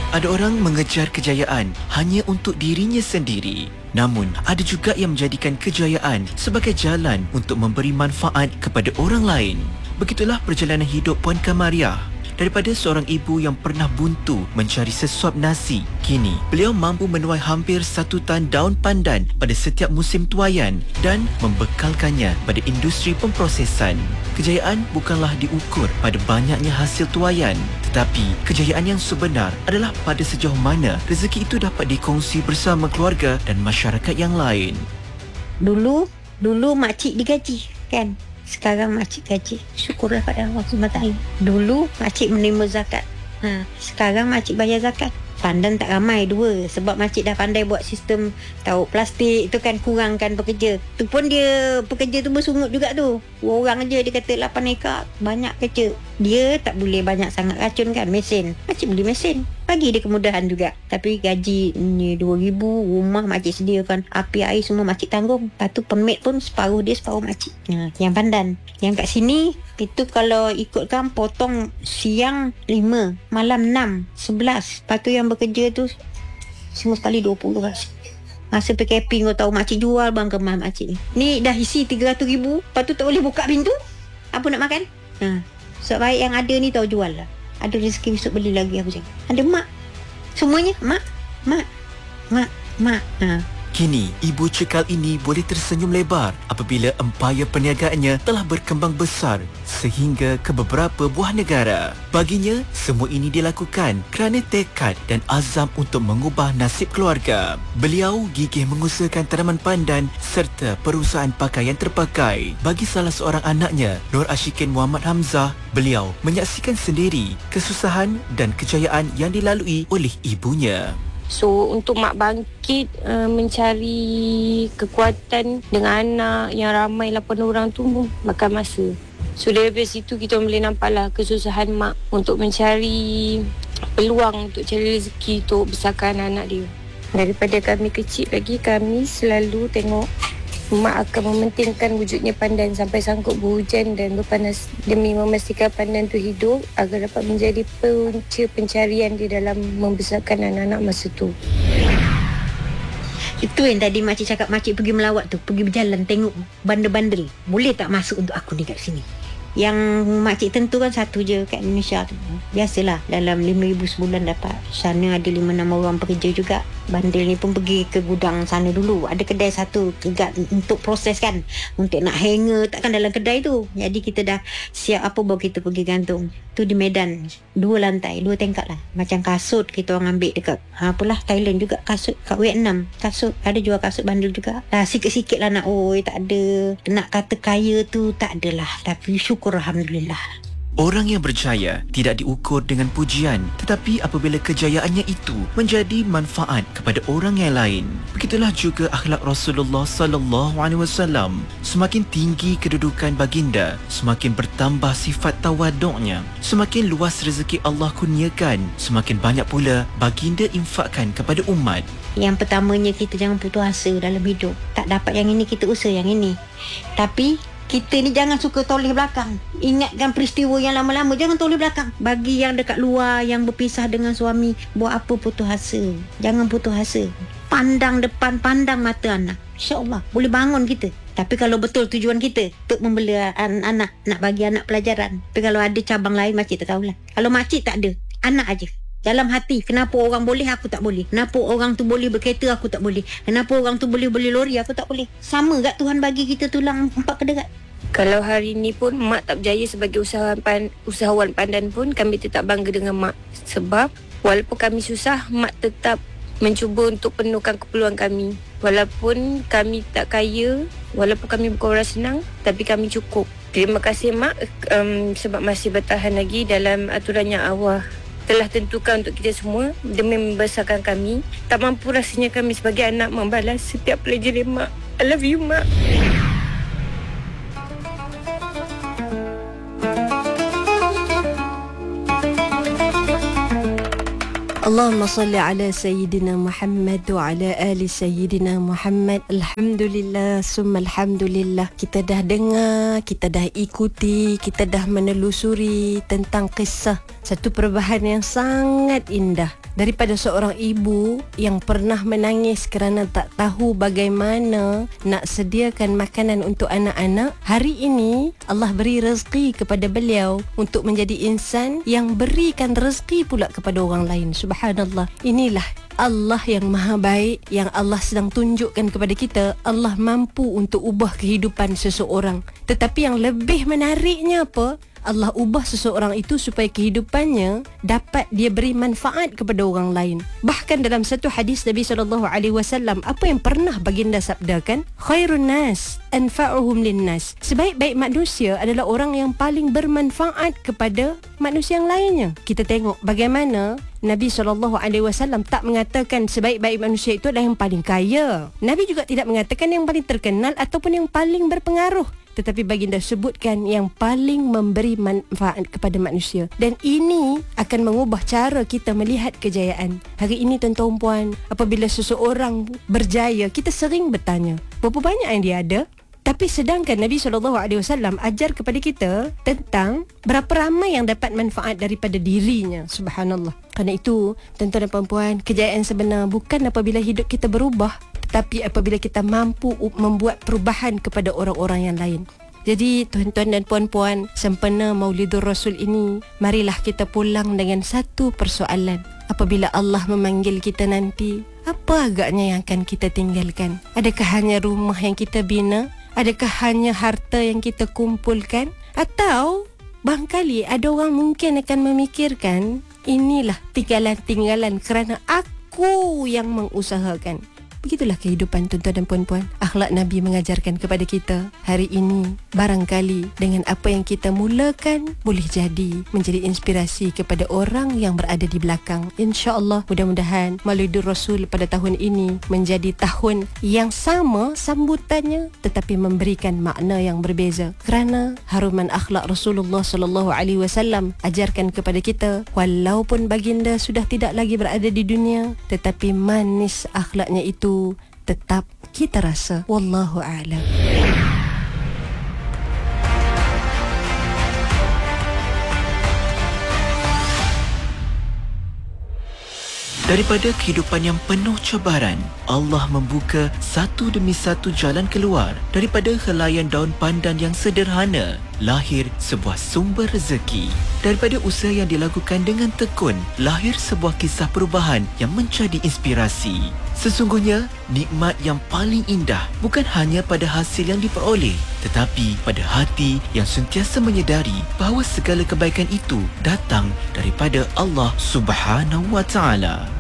Ada orang mengejar kejayaan hanya untuk dirinya sendiri. Namun, ada juga yang menjadikan kejayaan sebagai jalan untuk memberi manfaat kepada orang lain. Begitulah perjalanan hidup Puan Kamariah. Daripada seorang ibu yang pernah buntu mencari sesuap nasi, kini beliau mampu menuai hampir 1 tan daun pandan pada setiap musim tuaian dan membekalkannya pada industri pemprosesan. Kejayaan bukanlah diukur pada banyaknya hasil tuaian, tetapi kejayaan yang sebenar adalah pada sejauh mana rezeki itu dapat dikongsi bersama keluarga dan masyarakat yang lain. Dulu makcik digaji, kan? Sekarang makcik gaji. Syukurlah pada Allah SWT. Dulu makcik menerima zakat. Sekarang makcik bayar zakat. Pandan tak ramai 2. Sebab makcik dah pandai buat sistem tahu plastik tu kan, kurangkan pekerja. Tu pun dia pekerja tu bersungut juga tu. 2 orang je dia kata 8 ekar. Banyak kerja. Dia tak boleh banyak sangat racun kan, mesin. Makcik beli mesin. Bagi dia kemudahan juga. Tapi gaji ni 2,000, rumah makcik sediakan, api air semua makcik tanggung. Lepas tu permit pun separuh dia, separuh makcik. Yang pandan. Yang kat sini itu kalau ikutkan potong siang 5, malam 6, 11. Lepas tu yang bekerja tu semua sekali 20 rasa. Masa PKP kau tahu makcik jual bang kemas makcik ni. Ni dah isi 300,000. Lepas tu tak boleh buka pintu. Apa nak makan? So baik yang ada ni tahu jual lah. Ada rezeki besok beli lagi aku cakap. Ada mak. Semuanya mak. Kini, ibu cekal ini boleh tersenyum lebar apabila empayar perniagaannya telah berkembang besar sehingga ke beberapa buah negara. Baginya, semua ini dilakukan kerana tekad dan azam untuk mengubah nasib keluarga. Beliau gigih mengusahakan tanaman pandan serta perusahaan pakaian terpakai. Bagi salah seorang anaknya, Nur Ashikin Muhammad Hamzah, beliau menyaksikan sendiri kesusahan dan kejayaan yang dilalui oleh ibunya. So untuk mak bangkit mencari kekuatan dengan anak yang ramai 8 orang tu makan masa. So dari situ kita boleh nampaklah kesusahan mak untuk mencari peluang untuk cari rezeki untuk besarkan anak dia. Daripada kami kecil lagi, kami selalu tengok mak akan mementingkan wujudnya pandan sampai sanggup berhujan dan berpanas demi memastikan pandan tu hidup agar dapat menjadi punca pencarian di dalam membesarkan anak-anak masa tu. Itu yang tadi makcik cakap, makcik pergi melawat tu, pergi berjalan tengok bandel-bandel. Boleh tak masuk untuk aku ni kat sini? Yang makcik tentukan satu je kat Indonesia tu. Biasalah dalam 5,000 sebulan dapat. Sana ada 5-6 orang pekerja juga. Bandel ni pun pergi ke gudang sana dulu. Ada kedai satu tegak untuk proses kan. Untuk nak hanger takkan dalam kedai tu. Jadi kita dah siap apa baru kita pergi gantung. Tu di Medan. 2 lantai, 2 tingkat lah. Macam kasut kita orang ambil dekat apalah Thailand juga, kasut kat Vietnam. Kasut ada jual kasut bandel juga. Dah sikit-sikit lah nak tak ada. Nak kata kaya tu tak adalah. Tapi syukur alhamdulillah. Orang yang berjaya tidak diukur dengan pujian, tetapi apabila kejayaannya itu menjadi manfaat kepada orang yang lain. Begitulah juga akhlak Rasulullah sallallahu alaihi wasallam. Semakin tinggi kedudukan baginda, semakin bertambah sifat tawaduknya. Semakin luas rezeki Allah kurniakan, semakin banyak pula baginda infakkan kepada umat. Yang pertamanya, kita jangan putus asa dalam hidup. Tak dapat yang ini, kita usaha yang ini. Tapi kita ni jangan suka toleh belakang. Ingatkan peristiwa yang lama-lama, jangan toleh belakang. Bagi yang dekat luar, yang berpisah dengan suami, buat apa putus asa? Jangan putus asa. Pandang depan, pandang mata anak. InsyaAllah boleh bangun kita. Tapi kalau betul tujuan kita untuk membela anak, nak bagi anak pelajaran. Tapi kalau ada cabang lain, makcik tak tahulah. Kalau makcik tak ada, anak aja. Dalam hati, kenapa orang boleh, aku tak boleh? Kenapa orang tu boleh berkereta, aku tak boleh? Kenapa orang tu boleh beli lori, aku tak boleh? Sama tak Tuhan bagi kita tulang 4 kedekat? Kalau hari ni pun mak tak berjaya sebagai usahawan pandan pun, kami tetap bangga dengan mak. Sebab walaupun kami susah, mak tetap mencuba untuk penuhkan keperluan kami. Walaupun kami tak kaya, walaupun kami bukan orang senang, tapi kami cukup. Terima kasih mak sebab masih bertahan lagi dalam aturan yang Allah telah tentukan untuk kita semua demi membesarkan kami. Tak mampu rasanya kami sebagai anak membalas setiap pelajaran mak. I love you mak. اللهم صل على سيدنا محمد وعلى آل سيدنا Muhammad. Alhamdulillah, summa alhamdulillah. Kita dah dengar, kita dah ikuti, kita dah menelusuri tentang kisah satu perubahan yang sangat indah daripada seorang ibu yang pernah menangis kerana tak tahu bagaimana nak sediakan makanan untuk anak-anak. Hari ini Allah beri rezeki kepada beliau untuk menjadi insan yang berikan rezeki pula kepada orang lain. Subhanallah. Inilah Allah yang maha baik, yang Allah sedang tunjukkan kepada kita. Allah mampu untuk ubah kehidupan seseorang. Tetapi yang lebih menariknya apa? Allah ubah seseorang itu supaya kehidupannya dapat dia beri manfaat kepada orang lain. Bahkan dalam satu hadis Nabi SAW, apa yang pernah baginda sabdakan? Khairun nas anfa'uhum linnas. Sebaik-baik manusia adalah orang yang paling bermanfaat kepada manusia yang lainnya. Kita tengok bagaimana Nabi SAW tak mengatakan sebaik-baik manusia itu adalah yang paling kaya. Nabi juga tidak mengatakan yang paling terkenal ataupun yang paling berpengaruh. Tetapi baginda sebutkan yang paling memberi manfaat kepada manusia. Dan ini akan mengubah cara kita melihat kejayaan. Hari ini tuan-tuan puan, apabila seseorang berjaya, kita sering bertanya, berapa banyak yang dia ada? Tapi sedangkan Nabi SAW ajar kepada kita tentang berapa ramai yang dapat manfaat daripada dirinya. Subhanallah. Kerana itu, tuan-tuan dan puan-puan, kejayaan sebenar bukan apabila hidup kita berubah, tetapi apabila kita mampu membuat perubahan kepada orang-orang yang lain. Jadi tuan-tuan dan puan-puan, sempena Maulidur Rasul ini, marilah kita pulang dengan satu persoalan. Apabila Allah memanggil kita nanti, apa agaknya yang akan kita tinggalkan? Adakah hanya rumah yang kita bina? Adakah hanya harta yang kita kumpulkan? Atau barangkali ada orang mungkin akan memikirkan, inilah tinggalan-tinggalan kerana aku yang mengusahakan. Begitulah kehidupan tuan-tuan dan puan-puan. Akhlak Nabi mengajarkan kepada kita hari ini, barangkali dengan apa yang kita mulakan boleh jadi menjadi inspirasi kepada orang yang berada di belakang. InsyaAllah, mudah-mudahan Maulidur Rasul pada tahun ini menjadi tahun yang sama sambutannya tetapi memberikan makna yang berbeza. Kerana haruman akhlak Rasulullah SAW ajarkan kepada kita, walaupun baginda sudah tidak lagi berada di dunia, tetapi manis akhlaknya itu tetap kita rasa. Wallahu a'lam. Daripada kehidupan yang penuh cabaran, Allah membuka satu demi satu jalan keluar. Daripada helaian daun pandan yang sederhana, lahir sebuah sumber rezeki. Daripada usaha yang dilakukan dengan tekun, lahir sebuah kisah perubahan yang menjadi inspirasi. Sesungguhnya, nikmat yang paling indah bukan hanya pada hasil yang diperoleh, tetapi pada hati yang sentiasa menyedari bahawa segala kebaikan itu datang daripada Allah Subhanahu wa Ta'ala.